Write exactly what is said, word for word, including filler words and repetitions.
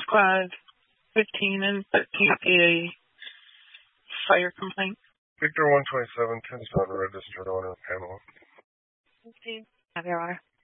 Squad fifteen and thirteen a fire complaint. Victor one twenty-seven, ten seven, registered owner panel. fifteen. Have your honor.